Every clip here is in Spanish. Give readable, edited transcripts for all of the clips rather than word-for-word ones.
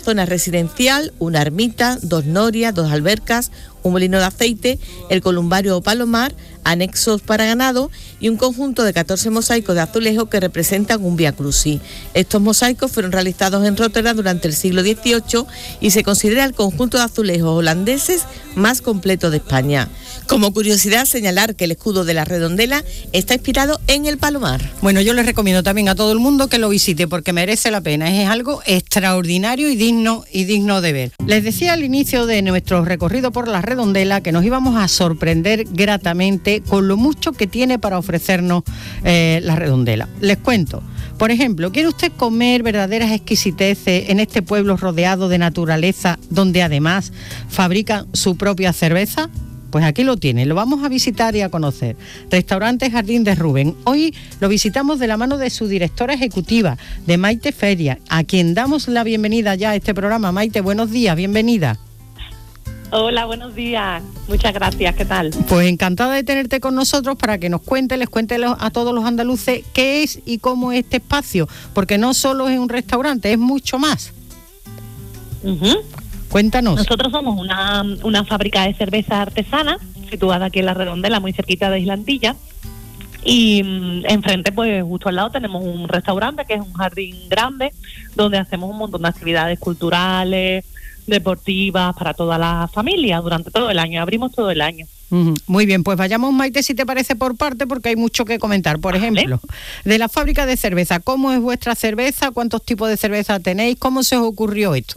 zona residencial, una ermita, 2 norias, 2 albercas, un molino de aceite, el columbario o palomar, anexos para ganado y un conjunto de 14 mosaicos de azulejo que representan un Vía Crucis. Estos mosaicos fueron realizados en Rotterdam durante el siglo XVIII y se considera el conjunto de azulejos holandeses más completo de España. Como curiosidad, señalar que el escudo de la Redondela está inspirado en el palomar. Bueno, yo les recomiendo también a todo el mundo que lo visite porque merece la pena. Es algo extraordinario y digno de ver. Les decía al inicio de nuestro recorrido por la Redondela que nos íbamos a sorprender gratamente con lo mucho que tiene para ofrecernos la Redondela. Les cuento. Por ejemplo, ¿quiere usted comer verdaderas exquisiteces en este pueblo rodeado de naturaleza donde además fabrican su propia cerveza? Pues aquí lo tiene, lo vamos a visitar y a conocer. Restaurante Jardín de Rubén. Hoy lo visitamos de la mano de su directora ejecutiva, de Maite Feria, a quien damos la bienvenida ya a este programa. Maite, buenos días, bienvenida. Hola, buenos días. Muchas gracias, ¿qué tal? Pues encantada de tenerte con nosotros para que les cuente a todos los andaluces qué es y cómo es este espacio, porque no solo es un restaurante, es mucho más. Uh-huh. Cuéntanos. Nosotros somos una fábrica de cerveza artesana, situada aquí en la Redondela, muy cerquita de Islantilla. Y enfrente, pues justo al lado, tenemos un restaurante que es un jardín grande, donde hacemos un montón de actividades culturales, deportivas, para toda la familia, durante todo el año. Abrimos todo el año. Muy bien, pues vayamos, Maite, si te parece, por parte, porque hay mucho que comentar. Por ejemplo, de la fábrica de cerveza, ¿cómo es vuestra cerveza? ¿Cuántos tipos de cerveza tenéis? ¿Cómo se os ocurrió esto?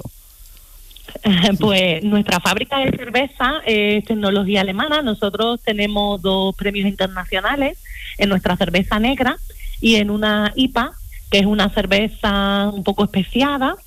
Pues nuestra fábrica de cerveza es tecnología alemana. Nosotros tenemos 2 premios internacionales en nuestra cerveza negra y en una IPA, que es una cerveza un poco especiada,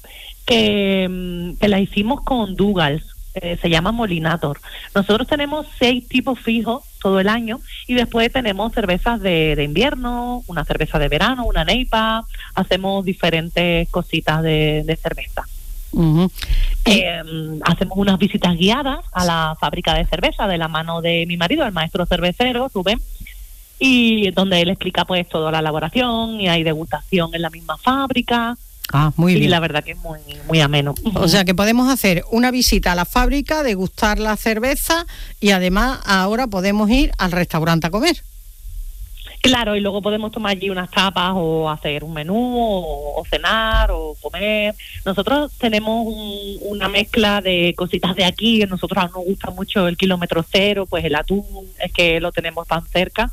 que la hicimos con Douglas, se llama Molinator. Nosotros tenemos 6 tipos fijos todo el año y después tenemos cervezas de invierno, una cerveza de verano, una NEIPA, hacemos diferentes cositas de cerveza. Uh-huh. Hacemos unas visitas guiadas a la fábrica de cerveza de la mano de mi marido, el maestro cervecero, Rubén, y donde él explica pues toda la elaboración y hay degustación en la misma fábrica. Muy bien. Y la verdad que es muy, muy ameno. O sea que podemos hacer una visita a la fábrica, degustar la cerveza y además ahora podemos ir al restaurante a comer. Claro, y luego podemos tomar allí unas tapas o hacer un menú o cenar o comer. Nosotros tenemos una mezcla de cositas de aquí. Nosotros nos gusta mucho el kilómetro cero, pues el atún, es que lo tenemos tan cerca.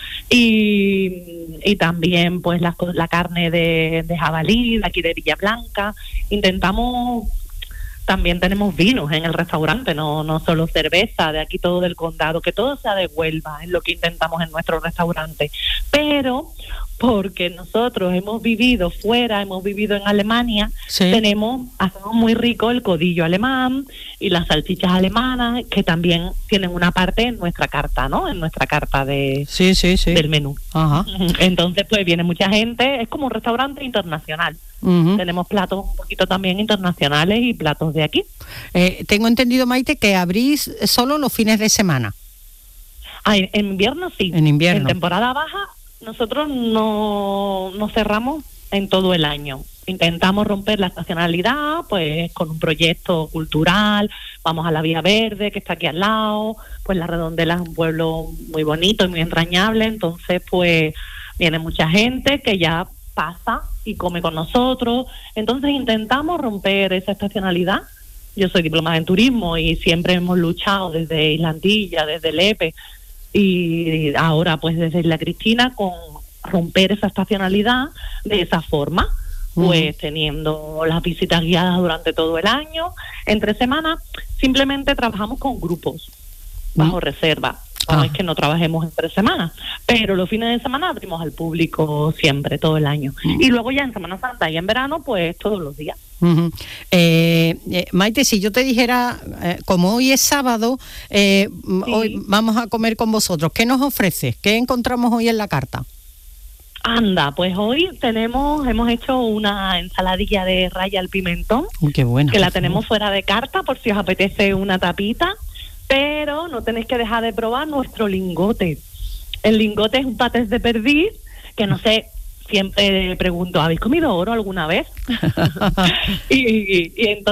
Y también pues la carne de jabalí, de aquí de Villa Blanca. También tenemos vinos en el restaurante, no solo cerveza, de aquí todo del condado, que todo sea de Huelva, es lo que intentamos en nuestro restaurante. Pero porque nosotros hemos vivido fuera, hemos vivido en Alemania, sí, hacemos muy rico el codillo alemán y las salchichas alemanas, que también tienen una parte en nuestra carta, ¿no? En nuestra carta del menú. Ajá. Entonces, pues viene mucha gente, es como un restaurante internacional. Uh-huh. Tenemos platos un poquito también internacionales y platos de aquí. Tengo entendido, Maite, que abrís solo los fines de semana. En invierno sí. En invierno. En temporada baja nosotros no cerramos en todo el año. Intentamos romper la estacionalidad, pues con un proyecto cultural. Vamos a la Vía Verde, que está aquí al lado. Pues la Redondela es un pueblo muy bonito y muy entrañable. Entonces, pues viene mucha gente que ya pasa y come con nosotros. Entonces intentamos romper esa estacionalidad. Yo soy diplomada en turismo y siempre hemos luchado desde Islantilla, desde Lepe y ahora pues desde Isla Cristina con romper esa estacionalidad de esa forma, pues teniendo las visitas guiadas durante todo el año. Entre semanas simplemente trabajamos con grupos bajo reserva. No es que no trabajemos entre semanas, pero los fines de semana abrimos al público siempre, todo el año. Y luego ya en Semana Santa y en verano, pues todos los días. Uh-huh. Maite, si yo te dijera, como hoy es sábado, hoy vamos a comer con vosotros, ¿qué nos ofreces? ¿Qué encontramos hoy en la carta? Anda, pues hoy hemos hecho una ensaladilla de raya al pimentón. Qué buena. Que la tenemos fuera de carta por si os apetece una tapita. Pero no tenéis que dejar de probar nuestro lingote. El lingote es un patés de perdiz, que no sé, siempre pregunto, ¿habéis comido oro alguna vez? y entonces